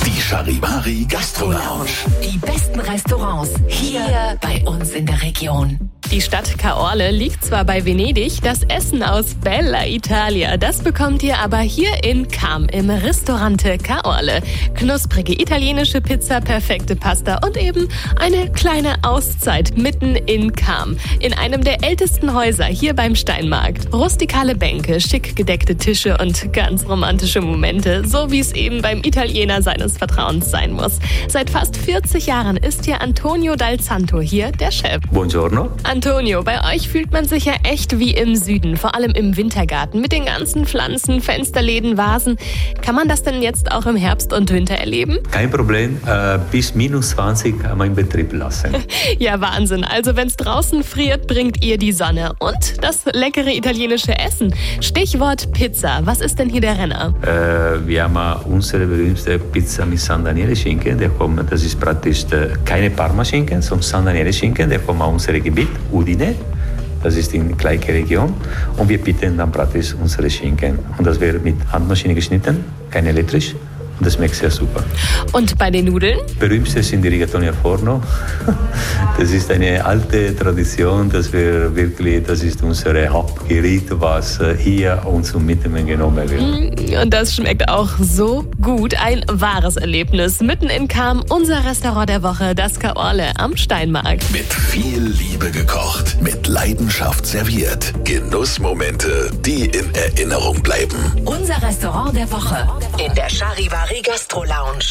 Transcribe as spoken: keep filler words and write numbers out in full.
Die Charivari Gastro Lounge. Die besten Restaurants hier bei uns in der Region. Die Stadt Caorle liegt zwar bei Venedig, das Essen aus Bella Italia, das bekommt ihr aber hier in Cham im Ristorante Caorle. Knusprige italienische Pizza, perfekte Pasta und eben eine kleine Auszeit mitten in Cham. In einem der ältesten Häuser hier beim Steinmarkt. Rustikale Bänke, schick gedeckte Tische und ganz romantische Momente, so wie es eben beim Italiener seines Vertrauens sein muss. Seit fast vierzig Jahren ist hier Antonio Dal Santo hier der Chef. Buongiorno. Antonio, bei euch fühlt man sich ja echt wie im Süden, vor allem im Wintergarten mit den ganzen Pflanzen, Fensterläden, Vasen. Kann man das denn jetzt auch im Herbst und Winter erleben? Kein Problem, äh, bis minus zwanzig kann man in Betrieb lassen. Ja, Wahnsinn. Also wenn es draußen friert, bringt ihr die Sonne und das leckere italienische Essen. Stichwort Pizza. Was ist denn hier der Renner? Äh, wir haben unsere berühmte Pizza mit San Daniele Schinken. Der kommt, das ist praktisch äh, keine Parma-Schinken, sondern San Daniele Schinken. Der kommt aus unserem Gebiet, Udine. Das ist in der gleichen Region. Und wir bieten dann praktisch unsere Schinken. Und das wird mit Handmaschine geschnitten, kein elektrisch. Und das schmeckt sehr super. Und bei den Nudeln? Berühmte sind die Rigatoni al Forno. Das ist eine alte Tradition, dass wir wirklich, das ist unser Hauptgericht, was hier uns zum Mitnehmen genommen wird. Und das schmeckt auch so gut. Ein wahres Erlebnis. Mitten in Cham, unser Restaurant der Woche, das Caorle am Steinmarkt. Mit viel Liebe gekocht, mit Leidenschaft serviert. Genussmomente, die in Erinnerung bleiben. Unser Restaurant der Woche in der Charivari Gastro Lounge.